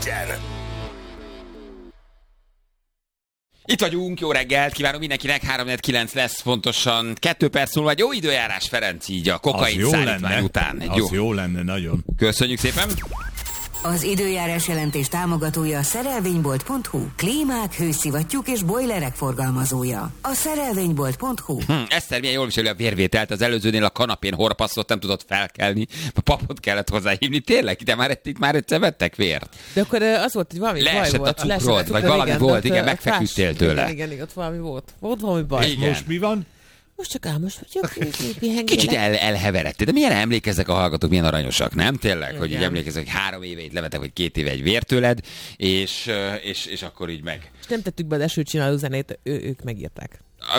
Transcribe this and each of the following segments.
legyen! Itt vagyunk, jó reggelt, kívánok mindenkinek, 3-9 lesz pontosan 2 perc múlva, egy jó időjárás, Ferenc, így a kokain szállítmány után. Jó lenne, nagyon. Köszönjük szépen. Az időjárás jelentés támogatója a szerelvénybolt.hu, klímák, hőszivattyúk és bojlerek forgalmazója. A szerelvénybolt.hu. Eszter milyen jól viseli a vérvételt, az előzőnél a kanapén horpasztott, nem tudott felkelni, a papot kellett hozzáhívni. Tényleg, de már egyszer vettek vért. De akkor az volt, hogy valami baj volt. A cukrod, vagy valami volt, igen, megfeküdtél tőle. Igen, ott valami volt. Volt valami baj. Igen. Most mi van? Most csak álmos vagyok. Kicsit elheveredtél, de milyen emlékeznek a hallgatók, milyen aranyosak, nem? Tényleg, hogy így emlékeznek, hogy 3 éve itt levetek, vagy 2 éve egy vért tőled, és akkor így meg. És nem tettük be az esőcsináló zenét, ők megírták.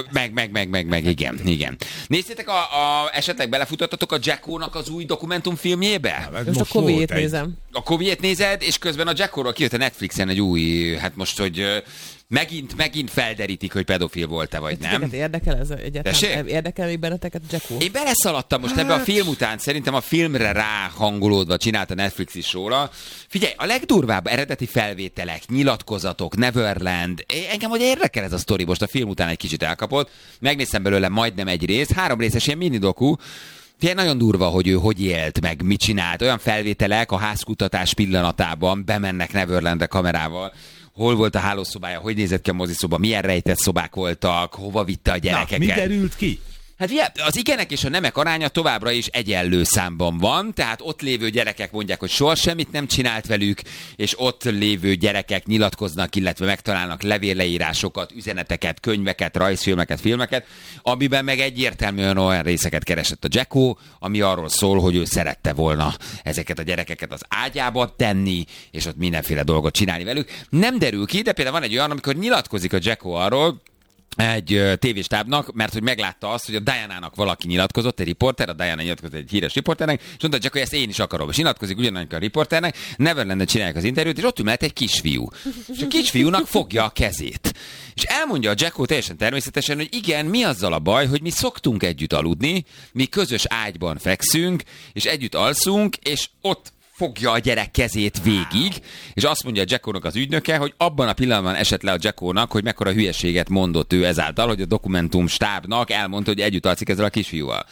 Meg, igen. Nézzétek, esetleg belefutottatok a Jacko-nak az új dokumentumfilmjébe? Most a Koviét nézem. A Koviét nézed, és közben a Jacko-ról kijött a Netflixen egy új, hát most, hogy megint felderítik, hogy pedofil volt-e, vagy nem. Titeket érdekel ez egyáltalán? Érdekel még benneteket Jacko? Én beleszaladtam most ebbe a film után, szerintem a filmre ráhangolódva csinált a Netflix is róla. Figyelj, a legdurvább eredeti felvételek, nyilatkozatok, Neverland, engem hogy érdekel ez a sztori, most a film után egy kicsit elkapott. Megnéztem belőle majdnem egy részt, 3 részes ilyen mini-doku. Figyelj, nagyon durva, hogy ő hogy élt, meg mit csinált. Olyan felvételek a házkutatás pillanatában bemennek Neverlandre kamerával. Hol volt a hálószobája, hogy nézett ki a moziszoba, milyen rejtett szobák voltak, hova vitte a gyerekeket. Na, mi derült ki? Hát ugye, az igenek és a nemek aránya továbbra is egyenlő számban van, tehát ott lévő gyerekek mondják, hogy soha semmit nem csinált velük, és ott lévő gyerekek nyilatkoznak, illetve megtalálnak levélleírásokat, üzeneteket, könyveket, rajzfilmeket, filmeket, amiben meg egyértelműen olyan részeket keresett a Jacko, ami arról szól, hogy ő szerette volna ezeket a gyerekeket az ágyába tenni, és ott mindenféle dolgot csinálni velük. Nem derül ki, de például van egy olyan, amikor nyilatkozik a Jacko arról, egy tévéstábnak, mert hogy meglátta azt, hogy a Diana-nak valaki nyilatkozott, egy riporter, a Diana nyilatkozott egy híres riporternek, és mondta, csak hogy ezt én is akarom. És nyilatkozik ugyanannyira a riporternek, Neverlandon csinálják az interjút, és ott ül mellett egy kisfiú. És a kisfiúnak fogja a kezét. És elmondja a Jacko teljesen természetesen, hogy igen, mi azzal a baj, hogy mi szoktunk együtt aludni, mi közös ágyban fekszünk, és együtt alszunk, és ott fogja a gyerek kezét végig, és azt mondja a Jacko-nak az ügynöke, hogy abban a pillanatban esett le a Jacko-nak, hogy mekkora hülyeséget mondott ő ezáltal, hogy a dokumentum stábnak elmondta, hogy együtt alszik ezzel a kisfiúval.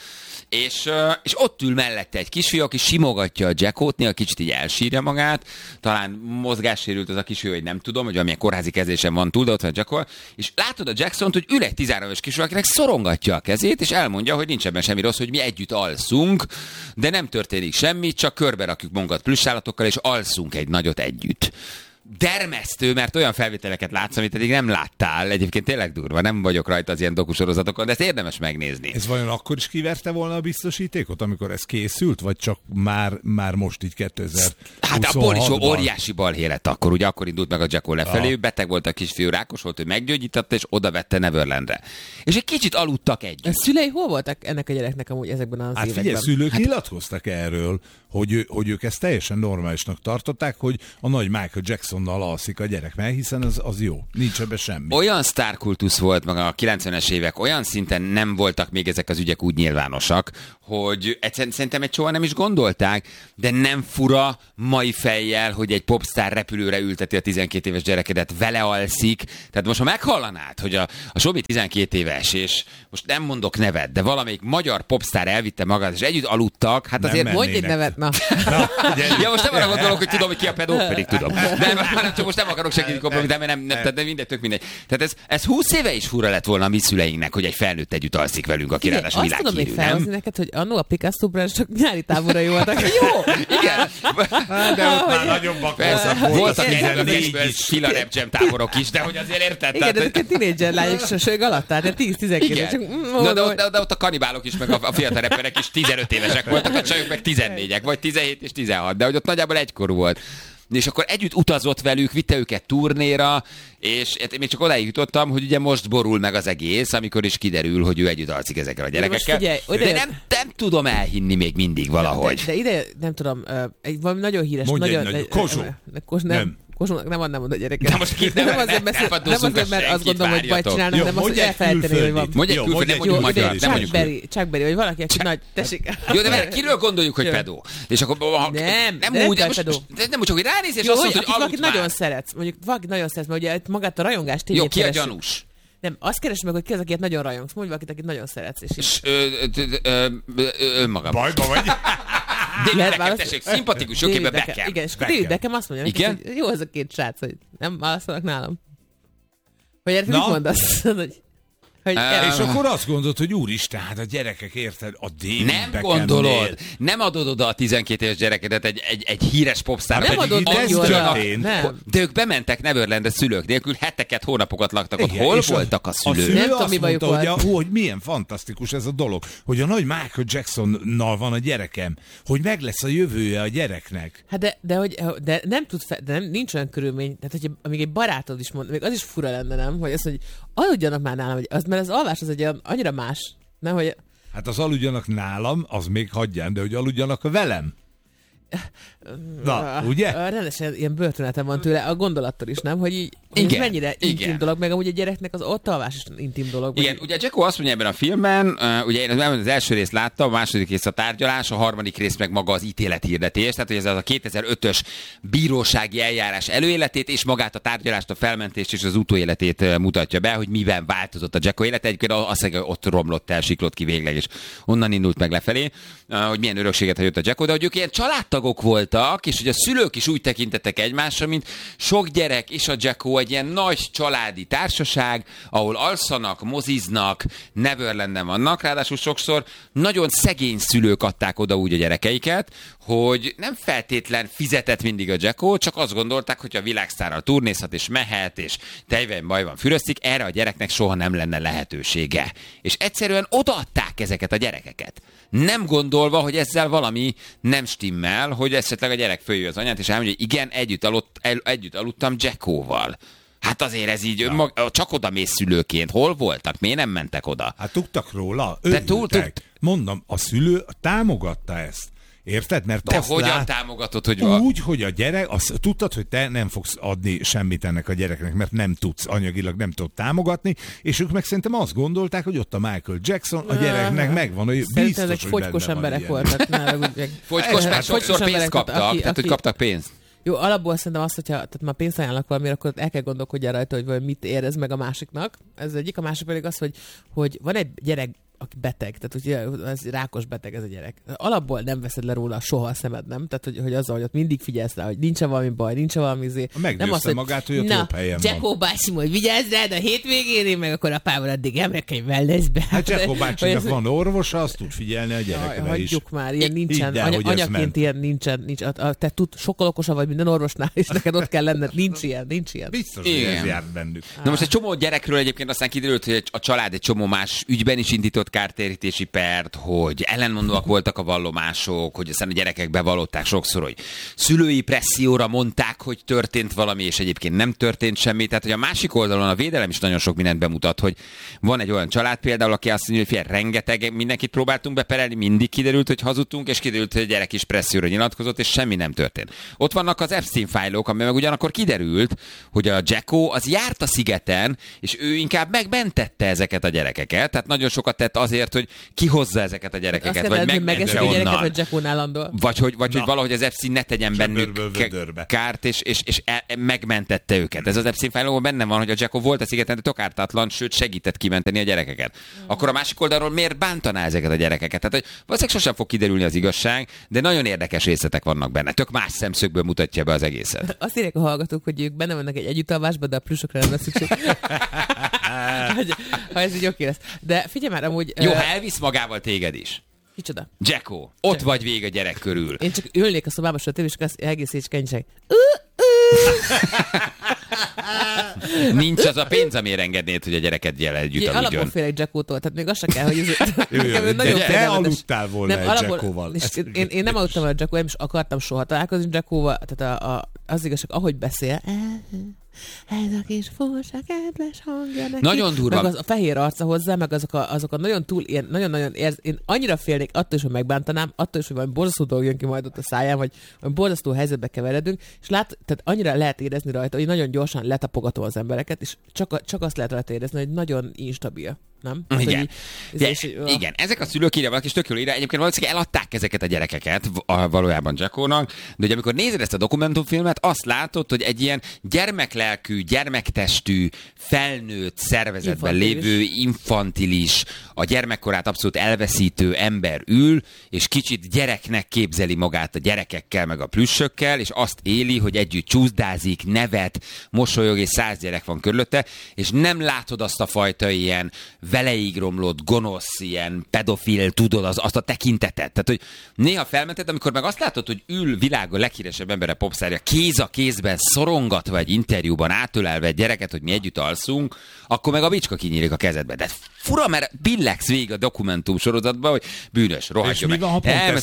És ott ül mellette egy kisfiú, aki simogatja a Jackót, néha kicsit így elsírja magát, talán mozgássérült az a kisfiú, hogy nem tudom, hogy valamilyen kórházi kezelésen van túl, de ott van a Jacko, és látod a Jacksont, hogy ül egy 13 éves kisfiú, akinek szorongatja a kezét, és elmondja, hogy nincs ebben semmi rossz, hogy mi együtt alszunk, de nem történik semmi, csak körbe rakjuk magunkat plüssállatokkal, és alszunk egy nagyot együtt. Dermesztő, mert olyan felvételeket látsz, amit eddig nem láttál. Egyébként tényleg durva, nem vagyok rajta az ilyen dokusorozatokon, de ezt érdemes megnézni. Ez vajon akkor is kiverte volna a biztosítékot, amikor ez készült, vagy csak már most így 2026-ban? Hát abból is óriási balhé lett akkor, ugye akkor indult meg a Jacko lefelé, beteg volt a kisfiú, rákos volt, ő meggyógyította, és oda vette Neverlandre. És egy kicsit aludtak együtt. A szülei hol voltak ennek a gyereknek amúgy ezekben az években? Figyelj, szülők nyilatkoztak erről, hogy ők ezt teljesen normálisnak tartották, hogy a nagy Michael Jacksonnal alszik a gyerek, mert hiszen az jó, nincs ebben semmi. Olyan sztárkultusz volt maga a 90-es évek, olyan szinten nem voltak még ezek az ügyek úgy nyilvánosak, hogy szerintem egy soha nem is gondolták, de nem fura mai fejjel, hogy egy popstar repülőre ülteti a 12 éves gyerekedet, vele alszik. Tehát most, ha meghallanád, hogy a Sobi 12 éves, és most nem mondok nevet, de valamelyik magyar popstar elvitte magát, és együtt aludtak, hát nem azért... Mondj egy nevet, na. Ja, most nem arra gondolok, hogy tudom, hogy ki a pedóf, pedig tudom. Nem, csak most nem akarok senkit kompromitálni, de mindegy, tök mindegy. Tehát ez 20 éve is fura lett volna a mi szüleinknek, hogy egy felnőtt együtt alszik velünk, aki ráadásul világhírű, nem? Azt tudom még felhozni neked, hogy annó a Picasso branch csak nyári táborai voltak. Jó! Igen. De ott már nagyon bakoltak voltak egy filarep jam táborok is, de hogy azért érted? Igen, ezek a tínédzser lányok sög alatt, tehát 10-12. De ott a kanibálok is, meg a fiatal reperek is 15 évesek voltak, a csajok meg 14-ek, vagy 17 és 16, de hogy ott nagyjából egykor volt. És akkor együtt utazott velük, vitte őket turnéra, és még csak odáig jutottam, hogy ugye most borul meg az egész, amikor is kiderül, hogy ő együtt alszik ezekkel a gyerekekkel. Figyelj, de nem tudom elhinni még mindig valahogy. De ide, nem tudom, egy valami nagyon híres... Mondj egy nagy, Kozsó. Nem, Kosónak nem adnám oda a gyereket. De most két nem azért, mert azt gondolom, hogy bajt csinálnak, hanem azt, hogy elfelejteni, hogy van. Mondják külföldi, nem mondjuk magyar. Chuck Berry, vagy valaki, aki nagy, tessék. Jó, de kiről gondoljuk, hogy pedó? És akkor nem úgy, nem úgy, csak hogy ránéz, és azt mondod, hogy valaki nagyon szeretsz, mondjuk valaki nagyon szeretsz, mert ugye magát a rajongást jó, ki a gyanús? Nem, azt keresd meg, hogy ki az, akiket nagyon rajongsz. Mondj valakit, akit nagyon szeretsz. És önmagam. Bajba vagy? David Beckham, tessék, szimpatikus, jóképpen Beckham. Igen, és David Beckham azt mondja neki, hogy jó ez a két srác, hogy nem válaszolnak nálam. Hogy érted, mit mondasz? És akkor azt gondolod, hogy úristen, hát a gyerekek, érted, a David nem Beckhamnél. Gondolod, nem adod oda a 12 éves gyerekedet egy híres popstar. Nem adod oda. De ők bementek Neverlandre szülők nélkül, heteket, hónapokat laktak ott. Hol voltak a szülők? A szülő nem tudom, mi mondta, bajuk hogy milyen fantasztikus ez a dolog, hogy a nagy Michael Jacksonnal van a gyerekem, hogy meg lesz a jövője a gyereknek. Hát de nem tud nincs olyan körülmény, tehát hogy amíg egy barátod is mond, még az is fura lenne, nem? Hogy azt, hogy aludjanak már nálam, mert az alvás az egy annyira más, nem? Hogy... Hát az aludjanak nálam, az még hagyján, de hogy aludjanak velem. Na, ugye? Rendesen ilyen börtöneten van tőle, a gondolattól is, nem? Hogy így mennyire intim dolog, meg amúgy a gyereknek az ott alvás is intim dolog. Igen, ugye Jacko azt mondja ebben a filmben, ugye én az első részt láttam, a második rész a tárgyalás, a harmadik rész meg maga az ítélethirdetés, tehát hogy ez az a 2005-ös bírósági eljárás előéletét, és magát a tárgyalást, a felmentést és az utóéletét mutatja be, hogy miben változott a Jacko élete. Egyébként azt mondja, ott romlott el, siklott ki végleg, és onnan indult meg lefelé, hogy milyen örökséget hagyott a Jacko, de hogy ők ilyen családtagok voltak, és hogy a szülők is úgy tekintettek egymásra, mint sok gyerek és a Jacko egy ilyen nagy családi társaság, ahol alszanak, moziznak, Neverlanden vannak, ráadásul sokszor nagyon szegény szülők adták oda úgy a gyerekeiket, hogy nem feltétlen fizetett mindig a Jacko, csak azt gondolták, hogy a világsztárral turnézhat és mehet, és tejben baj van füröztik, erre a gyereknek soha nem lenne lehetősége. És egyszerűen odaadták ezeket a gyerekeket. Nem gondolva, hogy ezzel valami nem stimmel, hogy esetleg a gyerek följön az anyát, és elmondja, hogy igen, együtt aludtam Jackóval. Hát azért ez így, csak oda mész szülőként. Hol voltak? Miért nem mentek oda? Hát tudtak róla, örültek. Mondom, a szülő támogatta ezt. Érted? Mert de azt hogyan támogatod, hogy úgy, hogy a gyerek, tudtad, hogy te nem fogsz adni semmit ennek a gyereknek, mert nem tudsz, anyagilag nem tudod támogatni, és ők meg szerintem azt gondolták, hogy ott a Michael Jackson, a gyereknek megvan, hogy biztos, hogy fogykos emberek voltak. Fogykos, mert sokszor pénzt kaptak, tehát hogy kaptak pénzt. Jó, alapból szerintem azt, hogyha tehát már pénzt ajánlnak valamire, akkor el kell gondolkodja rajta, hogy mit érez meg a másiknak. Ez egyik, a másik pedig az, hogy van egy gyerek, aki beteg, tehát ugye ez rákos beteg ez a gyerek. Alapból nem veszed le róla soha a szemed, nem? Tehát, hogy azzal, hogy ott mindig figyelsz rá, hogy nincs valami baj, nincs valami meggyőzte magát, hogy ott jobb helyen van. Jacko bácsi, hogy vigyázz rád a hétvégén, én meg akkor apával addig elmegyek wellnessbe. Hát Jacko bácsinak van orvosa, azt tud figyelni a gyerekre is. Hagyjuk már, ilyen nincsen. Anyaként ilyen nincsen. Te sokkal okosabb vagy minden orvosnál, és neked ott kell lenned. Nincs ilyen. Biztos, hogy ez járt bennük. Na most egy csomó gyerekről egyébként aztán kiderült, hogy a család egy csomó más ügyben is indított kártérítési pert, hogy ellenmondóak voltak a vallomások, hogy aztán a gyerekek bevallották sokszor, hogy szülői presszióra mondták, hogy történt valami, és egyébként nem történt semmi. Tehát, hogy a másik oldalon a védelem is nagyon sok mindent bemutat, hogy van egy olyan család például, aki azt mondja, hogy rengeteg mindenkit próbáltunk beperelni, mindig kiderült, hogy hazudtunk, és kiderült, hogy a gyerek is presszióra nyilatkozott, és semmi nem történt. Ott vannak az Epstein fájlok, amiben meg ugyanakkor kiderült, hogy a Jacko az járt a szigeten, és ő inkább megmentette ezeket a gyerekeket. Tehát nagyon sokat tett azért, hogy kihozza ezeket a gyerekeket, vagy megmentse onnan. Vagy hogy valahogy az Epstein ne tegyen bennük kárt, és megmentette őket. Ez az Epstein fájlokban benne van, hogy a Jacko volt a szigeten, de tök ártatlan, sőt segített kimenteni a gyerekeket. Akkor a másik oldalról miért bántaná ezeket a gyerekeket? Tehát, hogy valószínűleg sosem fog kiderülni az igazság, de nagyon érdekes részletek vannak benne. Tök más szemszögből mutatja be az egészet. Azt írják a hallgatók, hogy ők benne vannak egy együttalvásban, de a plüsokra nem lesz szükség. Ha ez így oké lesz. De figyelj már, amúgy... Jó, ha elvisz magával téged is. Kicsoda? Jacko, ott vagy végig a gyerek körül. Én csak ülnék a szobába, és egész és kenyiség. Nincs az a pénz, amire engednéd, hogy a gyereket jelen együtt aludjon. Alapból félek Jackótól, tehát még azt se kell, hogy Te aludtál volna egy Jackóval. Én nem aludtam a Jackóval, nem is akartam soha találkozni Jackóval, tehát az igazság, ahogy beszél, ez a kis furcsa kedves hangja neki. Nagyon durva. Meg az a fehér arca hozzá, meg azok a nagyon túl, ilyen, nagyon-nagyon én annyira félnék attól is, hogy megbántanám, attól is, hogy valami borzasztó dolog jön ki majd ott a száján, vagy borzasztó helyzetbe keveredünk, és tehát annyira lehet érezni rajta, hogy nagyon gyorsan letapogatom az embereket, és csak azt lehet rajta érezni, hogy nagyon instabil. Nem? Igen. Igen, ezek a szülők írja valaki, és tök jól írja. Egyébként valószínűleg eladták ezeket a gyerekeket valójában Jackónak, de hogy amikor nézed ezt a dokumentumfilmet, azt látod, hogy egy ilyen gyermeklelkű, gyermektestű, felnőtt szervezetben lévő, infantilis, a gyermekkorát abszolút elveszítő ember ül, és kicsit gyereknek képzeli magát a gyerekekkel, meg a plüssökkel, és azt éli, hogy együtt csúszdázik, nevet, mosolyog, és 100 gyerek van körülötte, és nem látod azt a fajta ilyen veleig romlott, gonosz, ilyen pedofil, tudod, azt a tekintetet. Tehát, hogy néha felmented, amikor meg azt látod, hogy ül világon leghíresebb embere, popszárja, kéz a kézben szorongatva egy interjúban, átölelve egy gyereket, hogy mi együtt alszunk, akkor meg a bicska kinyílik a kezedbe. De fura, mert billegsz végig a dokumentum sorozatban, hogy bűnös, rohadjon meg.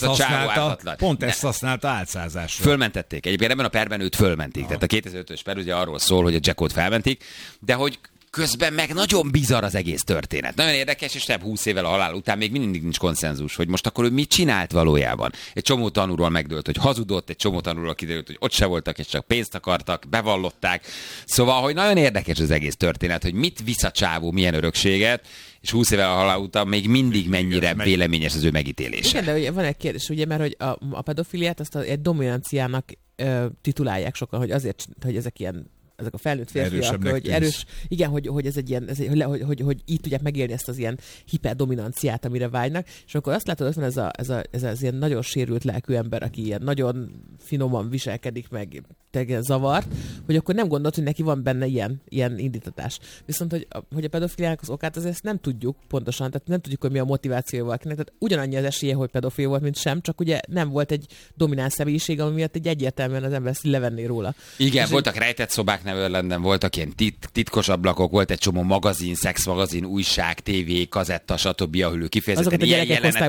Pont ezt használta álcázásra. Fölmentették. Egyébként ebben a perben őt fölmentik. Tehát a 2005-ös per ugye arról szól, hogy a Jackót felmentik, de hogy közben meg nagyon bizarr az egész történet. Nagyon érdekes, és nem 20 évvel a halál után még mindig nincs konszenzus, hogy most akkor ő mit csinált valójában. Egy csomó tanúról megdőlt, hogy hazudott, egy csomó tanúról kiderült, hogy ott se voltak, és csak pénzt akartak, bevallották. Szóval, hogy nagyon érdekes az egész történet, hogy mit visz a csávó, milyen örökséget, és 20 évvel a halál után még mindig mennyire véleményes az ő megítélése. Igen, de ugye van egy kérdés, ugye, mert hogy a pedofiliát azt egy dominanciának titulálják sokan, hogy azért, hogy ezek a felnőtt férfiak, hogy erős, igen, hogy ez egy ilyen, hogy így tudják megélni ezt az ilyen hiperdominanciát, amire vágynak, és akkor azt látod, hogy van ez az ilyen nagyon sérült lelkű ember, aki ilyen nagyon finoman viselkedik, meg tényleg zavart, hogy akkor nem gondolt, hogy neki van benne ilyen indítatás. Viszont, hogy a pedofiliának az okát, azért ezt nem tudjuk pontosan, tehát nem tudjuk, hogy mi a motivációja valakinek, tehát ugyanannyi az esélye, hogy pedofil volt, mint sem, csak ugye nem volt egy domináns személyiség, ami miatt egyértelműen az ember levenné róla. Igen, és voltak rejtett szobák Neverlanden, voltak ilyen titkos ablakok, volt egy csomó magazin, szexmagazin, újság, tévé, kazetta, stb., ahol ő kifejezetten ilyen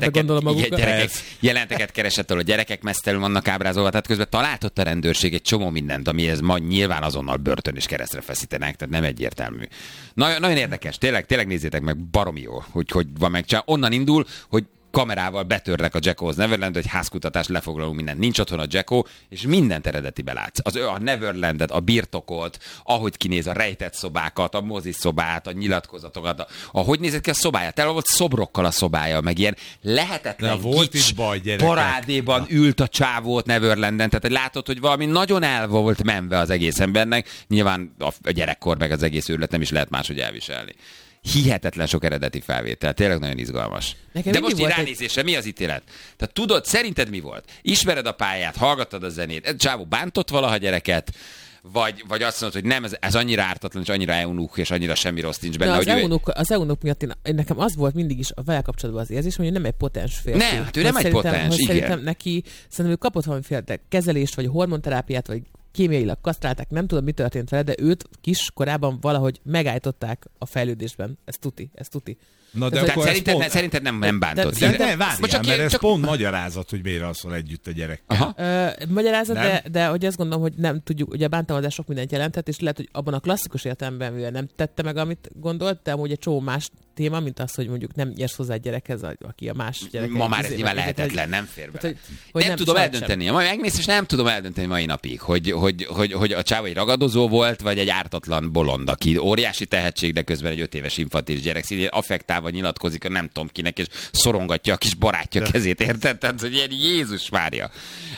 jeleneteket keresett, ahol a gyerekek mesztelenül vannak ábrázolva, tehát közben találtott a rendőrség egy csomó mindent, amihez ma nyilván azonnal börtön és keresztre feszítenek, tehát nem egyértelmű. Nagyon érdekes, tényleg nézzétek meg, baromi jó, hogy van megcsinálva. Onnan indul, hogy kamerával betörnek a Jackóhoz Neverland, hogy házkutatás, lefoglalunk mindent. Nincs otthon a Jackó, és mindent eredetibe látsz. A Neverlandet, a birtokot, ahogy kinéz a rejtett szobákat, a moziszobát, a nyilatkozatokat, ahogy nézett ki a szobája. Tele volt szobrokkal a szobája, meg ilyen lehetetlen kics parádéban ült a csávót Neverlanden. Tehát látod, hogy valami nagyon el volt menve az egész embernek. Nyilván a gyerekkor meg az egész őrület nem is lehet máshogy elviselni. Hihetetlen sok eredeti felvétel, tényleg nagyon izgalmas. De most ránézésre mi az ítélet? Tehát tudod, szerinted mi volt? Ismered a pályát, hallgattad a zenét, ez csávó bántott valaha gyereket, vagy azt mondod, hogy nem, ez annyira ártatlan, és annyira eunuch, és annyira semmi rossz nincs benne. Az eunuch miatt nekem az volt mindig is a vele kapcsolatban az érzés, hogy nem egy potens férfi. Nem, hát ő nem egy potens, igen. Szerintem ő kapott valamiféle kezelést, vagy hormonterápiát, vagy kémiailag kasztrálták, nem tudom, mi történt vele, de őt kiskorában valahogy megállították a fejlődésben. Ez tuti. Na de akkor szerinted nem bántott. De várjál, mert ez pont magyarázat, hogy miért alszol együtt a gyerekkel. Magyarázat, de hogy azt gondolom, hogy nem tudjuk, ugye a bántalmazás sok mindent jelentett, és lehet, hogy abban a klasszikus értelemben, mivel nem tette meg, amit gondolt, de amúgy egy csomó más téma, mint az, hogy mondjuk nem érsz hozzá egy gyerekhez, aki a más gyerek. Ma már ez nyilván lehetetlen, nem fér bele. Nem tudom eldönteni. Ma megmész, és nem tudom eldönteni mai napig, hogy a csáva egy ragadozó volt, vagy egy ártatlan bolond, aki óriási tehetség, de közben egy 5 éves infantilis gyerek szintén affektálva nyilatkozik a nem tudom kinek, és szorongatja a kis barátja kezét, érted? Tehát, hogy ilyen Jézus várja.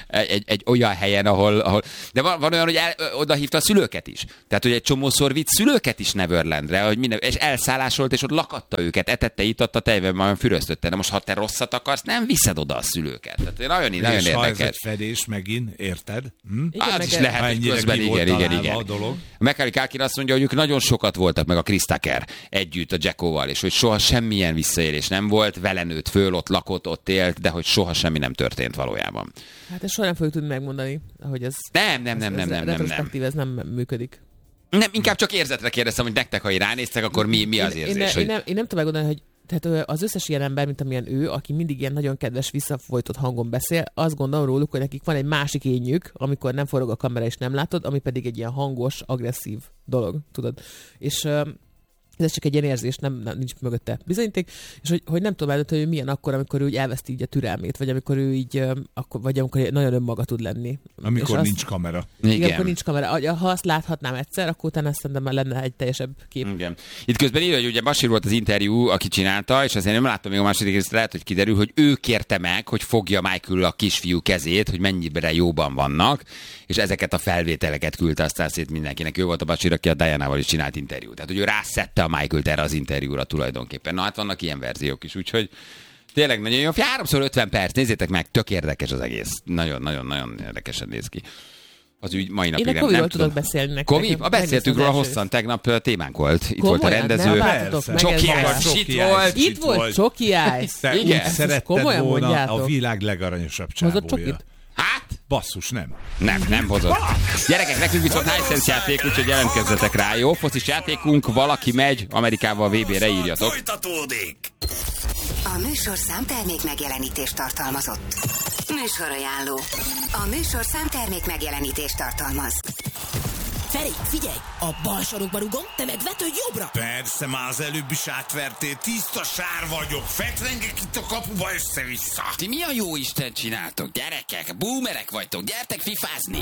Egy olyan helyen, ahol... De van olyan, hogy oda hívta a szülőket is. Tehát, hogy egy csomószor vitt szülőket is Neverlandre, hogy és elszállásolt, és ott lakatta őket, etette, itatta, tejben majd füröztötte. De most, ha te rosszat akarsz, nem viszed oda a szülőket. Tehát nagyon érdekes. És ha ez egy fedés megint, érted? Az is lehet, hogy közben igen. Macaulay Culkin azt mondja, hogy ők nagyon sokat voltak meg a Chris Tucker együtt a Jackóval, és hogy soha semmilyen visszaélés nem volt, vele nőtt föl, ott lakott, ott élt, de hogy soha semmi nem történt valójában. Hát ezt soha nem fogjuk tudni megmondani, hogy ez... Nem. Retrospektív, ez nem működik. Nem, inkább csak érzetre kérdeztem, hogy nektek, ha ránéztek, akkor mi az érzés? Én nem tudom meggondolni, hogy tehát az összes ilyen ember, mint amilyen ő, aki mindig ilyen nagyon kedves, visszafolytott hangon beszél, azt gondolom róluk, hogy nekik van egy másik énjük, amikor nem forog a kamera és nem látod, ami pedig egy ilyen hangos, agresszív dolog, tudod. És ez csak egy ilyen érzés, nincs mögötte bizonyíték, és hogy nem tudom eldönteni, hogy milyen akkor, amikor ő úgy elveszti így a türelmét, vagy amikor ő így, vagy amikor nagyon önmaga tud lenni. Amikor nincs kamera. Igen, amikor nincs kamera. Ha azt láthatnám egyszer, akkor utána szerintem már lenne egy teljesebb kép. Igen. Itt közben írja, hogy ugye Basír volt az interjú, aki csinálta, és azért nem láttam még a második részt, lehet, hogy kiderül, hogy ő kérte meg, hogy fogja Michael a kisfiú kezét, hogy mennyire jóban vannak, és ezeket a felvételeket küldte aztán szét mindenkinek. Ő volt a Basír, aki a Dianával is csinált interjút. Tehát, hogy ő rászedte a Michael-t erre az interjúra tulajdonképpen. Na hát vannak ilyen verziók is, úgyhogy tényleg nagyon jó. 3x50 perc, nézzétek meg, tök érdekes az egész. Nagyon-nagyon érdekesen néz ki. Az ügy mai napig nem tudom. Tudok beszélni nektek. Kovi? Beszéltünk róla hosszan, tegnap témánk volt. Itt volt a rendező. Csoki Ice itt volt. Csoki Ice. Igen. Úgy szeretted volna a világ legaranyosabb csávója. Hát? Basszus, nem. Nem hozott. Gyerekek, nekünk viszont Hisense játék, úgyhogy jelentkezzetek rá, jó? Focis játékunk, valaki megy Amerikába a VB-re, írjatok. Folytatódik! A műsorszám termék megjelenítést tartalmazott. Műsorajánló. A műsorszám termék megjelenítést tartalmaz. Feri, figyelj! A bal sarokba rugom, te meg vetődj jobbra! Persze, már az előbb is átvertél, tiszta sár vagyok, fetrengek itt a kapuba össze-vissza. Ti mi a jó Isten csináltok, gyerekek? Boomerek vagytok, gyertek fifázni!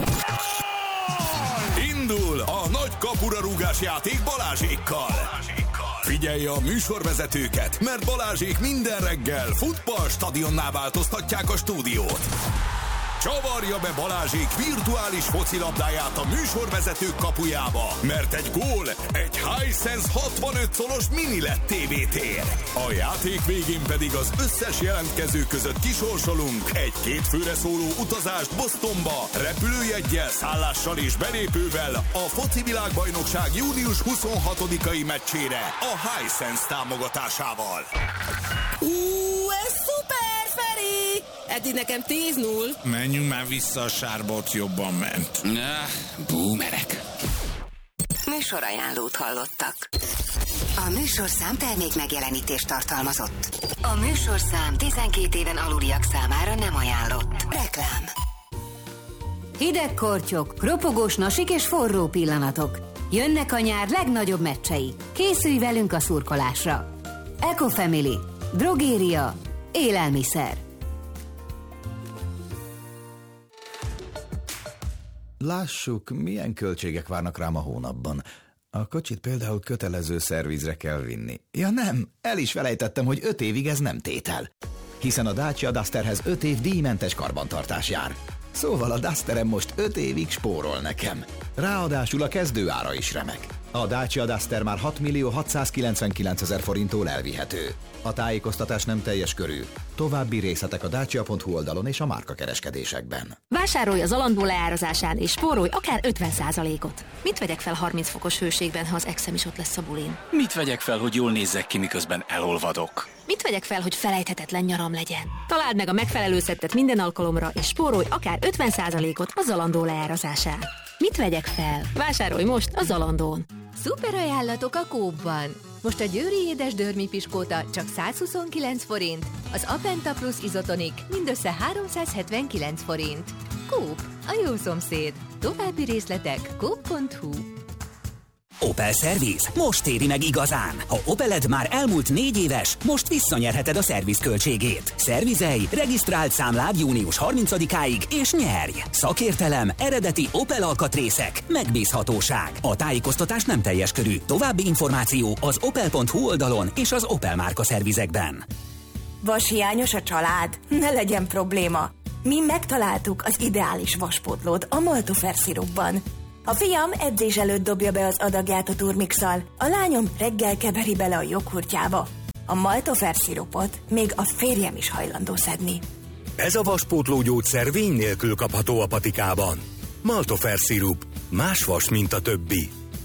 Indul a nagy kapura rúgás játék Balázsékkal. Figyelj a műsorvezetőket, mert Balázsék minden reggel futballstadionná változtatják a stúdiót. Csavarja be Balázsék virtuális focilabdáját a műsorvezetők kapujába, mert egy gól egy Hisense 65 szolos mini LED TV-tér. A játék végén pedig az összes jelentkező között kisorsolunk egy 2 főre szóló utazást Bostonba, repülőjeggyel, szállással és belépővel a foci világbajnokság június 26-ai meccsére a Hisense támogatásával. Ez szuper, Feri! Eddig nekem 10-0. Menjünk már vissza a sárba, ott jobban ment. Boomerek. Műsorajánlót hallottak. A műsorszám termék megjelenítést tartalmazott. A műsorszám 12 éven aluliak számára nem ajánlott. Reklám. Hideg kortyok, ropogós nasik és forró pillanatok. Jönnek a nyár legnagyobb meccsei. Készülj velünk a szurkolásra. Ecofamily. Drogéria. Élelmiszer. Lássuk, milyen költségek várnak rám a hónapban. A kocsit például kötelező szervizre kell vinni. Ja nem, el is felejtettem, hogy 5 évig ez nem tétel. Hiszen a Dacia Dusterhez 5 év díjmentes karbantartás jár. Szóval a Dusterem most 5 évig spórol nekem. Ráadásul a kezdőára is remek. A Dacia Duster már 6.699.000 forinttól elvihető. A tájékoztatás nem teljes körű. További részletek a dacia.hu oldalon és a márkakereskedésekben. Vásárolj az Zalando leárazásán és spórolj akár 50%-ot. Mit vegyek fel 30 fokos hőségben, ha az exem is ott lesz a bulin? Mit vegyek fel, hogy jól nézzek ki, miközben elolvadok? Mit vegyek fel, hogy felejthetetlen nyaram legyen? Találd meg a megfelelő szettet minden alkalomra, és spórolj akár 50%-ot a Zalando leárazásán. Mit vegyek fel? Vásárolj most a Zalandón! Szuper ajánlatok a Coop-ban! Most a győri édes dörmi piskóta csak 129 forint, az Apenta Plus izotonik mindössze 379 forint. Coop, a jó szomszéd. További részletek coop.hu. Opel Service most éri meg igazán. Ha Opeled már elmúlt 4 éves, most visszanyerheted a szerviz költségét. Szervizelj, regisztrált számlád június 30-áig és nyerj! Szakértelem, eredeti Opel alkatrészek, megbízhatóság. A tájékoztatás nem teljes körű. További információ az opel.hu oldalon és az Opel márka szervizekben. Vashiányos a család? Ne legyen probléma. Mi megtaláltuk az ideális vaspótlót a Maltofer szirupban. A fiam edzés előtt dobja be az adagját a turmixal, a lányom reggel keveri bele a joghurtjába. A Maltofer szirupot még a férjem is hajlandó szedni. Ez a vaspótló gyógyszer vény nélkül kapható a patikában. Maltofer szirup. Más vas, mint a többi.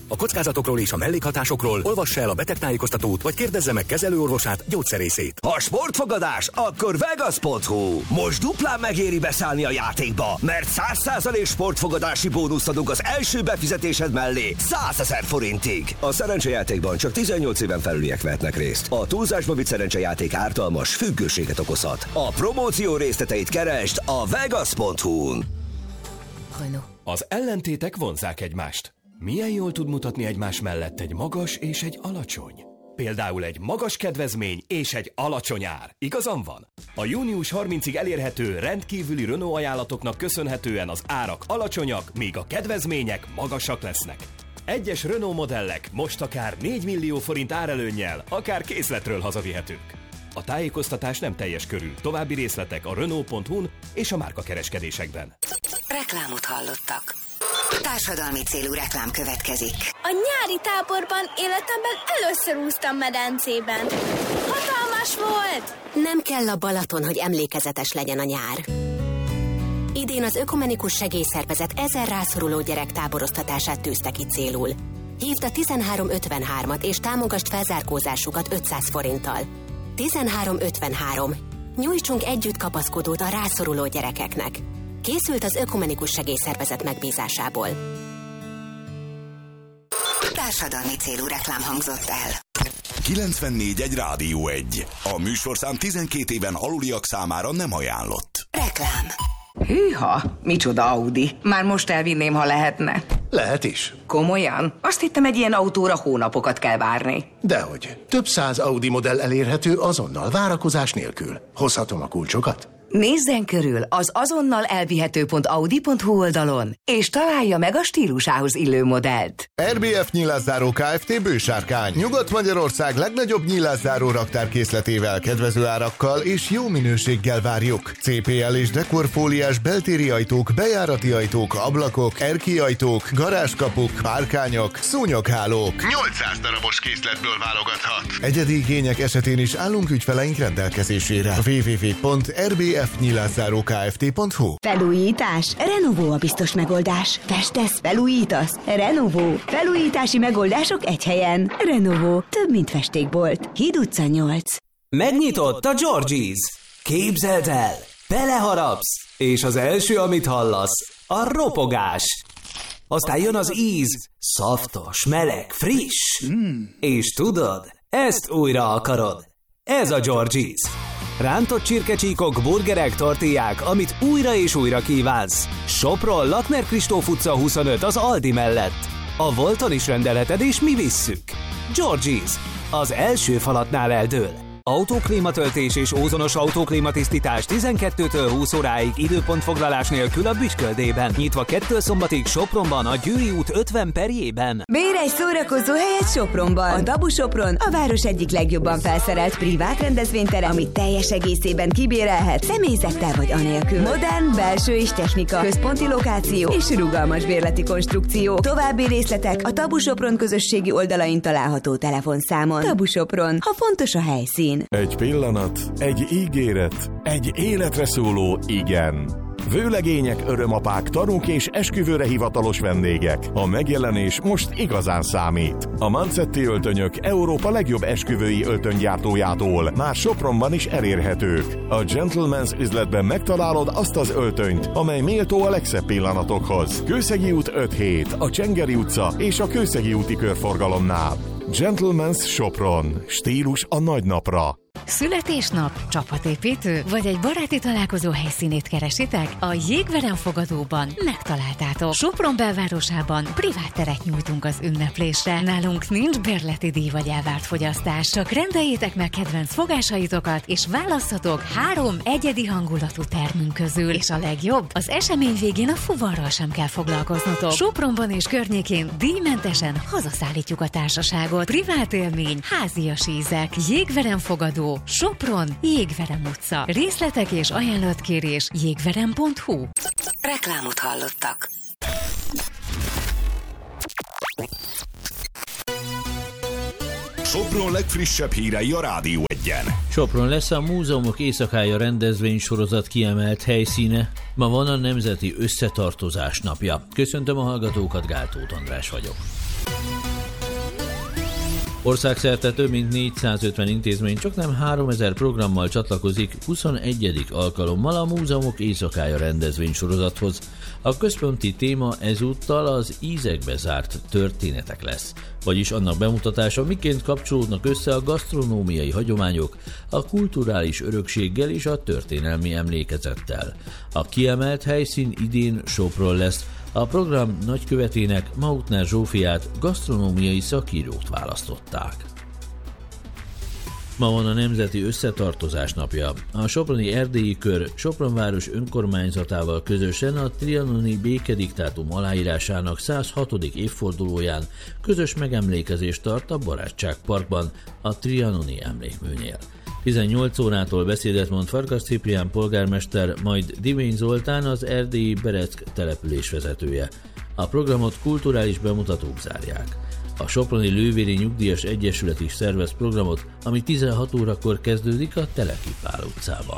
A kockázatokról és a mellékhatásokról olvassa el a betegtájékoztatót, vagy kérdezze meg kezelőorvosát, gyógyszerészét. Ha sportfogadás, akkor Vegas.hu. Most duplán megéri beszállni a játékba, mert 100% sportfogadási bónuszt adunk az első befizetésed mellé 100 000 forintig. A szerencsejátékban csak 18 éven felüliek vehetnek részt. A túlzásba vitt szerencsejáték ártalmas, függőséget okozhat. A promóció részleteit keresd a Vegas.hu-n. Az ellentétek vonzzák egymást. Milyen jól tud mutatni egymás mellett egy magas és egy alacsony? Például egy magas kedvezmény és egy alacsony ár. Igazam van? A június 30-ig elérhető rendkívüli Renault ajánlatoknak köszönhetően az árak alacsonyak, míg a kedvezmények magasak lesznek. Egyes Renault modellek most akár 4 millió forint árelőnnyel, akár készletről hazavihetők. A tájékoztatás nem teljes körű. További részletek a Renault.hu-n és a márkakereskedésekben. Reklámot hallottak. Társadalmi célú reklám következik. A nyári táborban életemben először úsztam medencében. Hatalmas volt! Nem kell a Balaton, hogy emlékezetes legyen a nyár. Idén az Ökumenikus Segélyszervezet 1000 rászoruló gyerek táboroztatását tűzte ki célul. Hívd a 1353-at és támogasd felzárkózásukat 500 forinttal. 1353. Nyújtsunk együtt kapaszkodót a rászoruló gyerekeknek. Készült az Ökumenikus Segélyszervezet megbízásából. Társadalmi célú reklám hangzott el. 94.1 Rádió 1. A műsorszám 12 éven aluliak számára nem ajánlott. Reklám. Hűha, micsoda Audi. Már most elvinném, ha lehetne. Lehet is. Komolyan? Azt hittem, egy ilyen autóra hónapokat kell várni. Dehogy. Több száz Audi modell elérhető azonnal, várakozás nélkül. Hozhatom a kulcsokat? Nézzen körül az azonnal elvihető.audi.hu oldalon, és találja meg a stílusához illő modellt. RBF Nyílászáró Kft. Bősárkány. Nyugat-Magyarország legnagyobb nyílászáró raktárkészletével, kedvező árakkal és jó minőséggel várjuk. CPL és dekorfóliás beltéri ajtók, bejárati ajtók, ablakok, erkély ajtók, garázskapuk, párkányok, szúnyoghálók. 800 darabos készletből válogathat. Egyedi igények esetén is állunk ügyfeleink rendelkezésére. www.rbfnyílászárókft.hu. Felújítás? Renovó a biztos megoldás. Festesz, felújítasz? Renovó. Felújítási megoldások egy helyen. Renovó. Több, mint festékbolt. Híd utca 8. Megnyitott a Georgie's. Képzeld el, beleharapsz, és az első, amit hallasz, a ropogás. Aztán jön az íz, szaftos, meleg, friss. És tudod, ezt újra akarod. Ez a Georgie's. Rántott csirkecsíkok, burgerek, tortillák, amit újra és újra kívánsz. Sopron, Lakner Kristóf utca 25 az Aldi mellett. A Volton is rendelheted, és mi visszük. Georgie's. Az első falatnál eldől. Autóklímatöltés és ózonos autóklímatisztítás 12-től 20 óráig időpontfoglalás nélkül a Bütyköldében. Nyitva 2 szombatig Sopronban, a Győri út 50 perjében. Bérj egy szórakozó helyet Sopronban. A Dabu Sopron a város egyik legjobban felszerelt privát rendezvénytere, amit teljes egészében kibérelhet, személyzettel vagy anélkül. Modern, belső és technika, központi lokáció és rugalmas bérleti konstrukció. További részletek a Dabu Sopron közösségi oldalain található telefonszámon. Dabu Sopron, ha fontos a helyszín. Egy pillanat, egy ígéret, egy életre szóló igen. Vőlegények, örömapák, tanúk és esküvőre hivatalos vendégek. A megjelenés most igazán számít. A Mancetti öltönyök Európa legjobb esküvői öltönygyártójától már Sopronban is elérhetők. A Gentleman's üzletben megtalálod azt az öltönyt, amely méltó a legszebb pillanatokhoz. Kőszegi út 5-7, a Csengeri utca és a Kőszegi úti körforgalomnál. Gentleman's Sopron. Stílus a nagy napra. Születésnap, csapatépítő, vagy egy baráti találkozó helyszínét keresitek? A Jégverem fogadóban megtaláltátok. Sopron belvárosában privát teret nyújtunk az ünneplésre. Nálunk nincs bérleti díj vagy elvárt fogyasztás. Csak rendeljétek meg kedvenc fogásaitokat, és válasszatok 3 egyedi hangulatú termünk közül. És a legjobb, az esemény végén a fuvarral sem kell foglalkoznotok. Sopronban és környékén díjmentesen hazaszállítjuk a társaságot. Privát élmény, házias ízek, Jégverem fogadó, Sopron, Jégverem utca. Részletek és ajánlatkérés jégverem.hu. Reklámot hallottak. Sopron legfrissebb hírei a Rádió 1-en. Sopron lesz a Múzeumok éjszakája rendezvénysorozat kiemelt helyszíne. Ma van a Nemzeti Összetartozás napja. Köszöntöm a hallgatókat, Gál Tóth András vagyok. Országszerte több mint 450 intézmény csaknem 3000 programmal csatlakozik 21. alkalommal a Múzeumok éjszakája rendezvénysorozathoz. A központi téma ezúttal az ízekbe zárt történetek lesz, vagyis annak bemutatása, miként kapcsolódnak össze a gasztronómiai hagyományok a kulturális örökséggel és a történelmi emlékezettel. A kiemelt helyszín idén Sopron lesz. A program nagykövetének, Mautner Zsófiát, gasztronómiai szakírót választották. Ma van a Nemzeti Összetartozás napja. A Soproni Erdélyi Kör Sopron város önkormányzatával közösen a trianoni békediktátum aláírásának 106. évfordulóján közös megemlékezést tart a Barátság Parkban, a trianoni emlékműnél. 18 órától beszédet mond Farkas Ciprián polgármester, majd Dimény Zoltán, az erdélyi Bereck település vezetője. A programot kulturális bemutatók zárják. A Soproni Lővéri Nyugdíjas Egyesület is szervez programot, ami 16 órakor kezdődik a Teleki Pál utcában.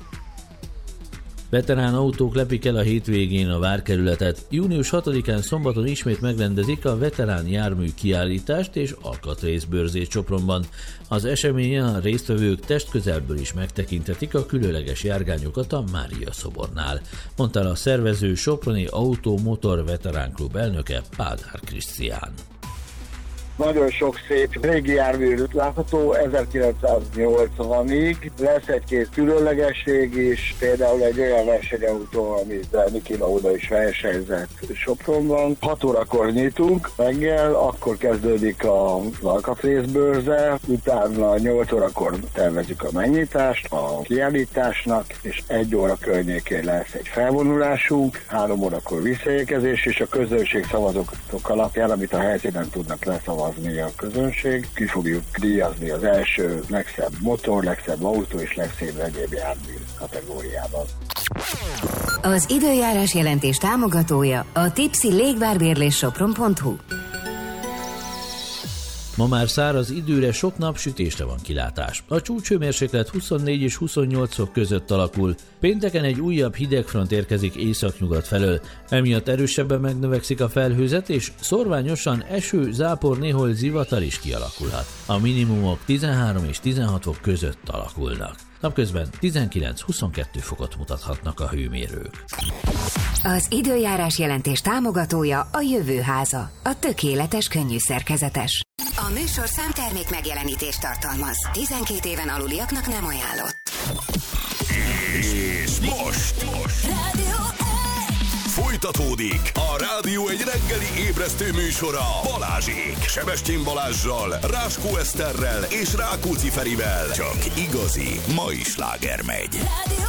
Veterán autók lepik el a hétvégén a várkerületet. Június 6-án szombaton ismét megrendezik a veterán jármű kiállítást és alkatrészbörzét Sopronban. Az eseményen a résztvevők testközelből is megtekinthetik a különleges járgányokat a Mária szobornál, mondta a szervező Soproni Autó-Motor Veterán Klub elnöke Pádár Krisztián. Nagyon sok szép régi jármű látható 1980-ig. Lesz egy-két különlegesség is, például egy olyan versenyautó, amit Niki Lauda is versenyzett Sopronban. 6 órakor nyitunk reggel, akkor kezdődik a alkatrészbőrze, utána 8 órakor tervezzük a megnyitást a kiállításnak, és 1 óra környékén lesz egy felvonulásunk, 3 órakor visszaérkezés, és a közönség szavazatok alapján, amit a helyszínen tudnak leszavazni a közönség. Ki fogjuk díjazni az első legszebb motor, legszebb autó és legszebb egyéb jármű kategóriában. Az időjárás jelentés támogatója a Tipsy légvárbérlés Sopron.hu. Ma már száraz időre, sok napsütésre van kilátás. A csúcshőmérséklet 24 és 28 fok között alakul. Pénteken egy újabb hidegfront érkezik északnyugat felől. Emiatt erősebben megnövekszik a felhőzet, és szorványosan eső, zápor, néhol zivatar is kialakulhat. A minimumok 13 és 16 fok között alakulnak. Napközben 19-22 fokot mutathatnak a hőmérők. Az időjárás jelentés támogatója a Jövőháza, a tökéletes könnyű szerkezetes. A műsorszám termék megjelenítést tartalmaz. 12 éven aluliaknak nem ajánlott. És most folytatódik a Rádió egy reggeli ébresztő műsora Balázsék. Sebestyén Balázssal, Ráskó Eszterrel és Rákóczi Ferivel. Csak igazi mai sláger megy.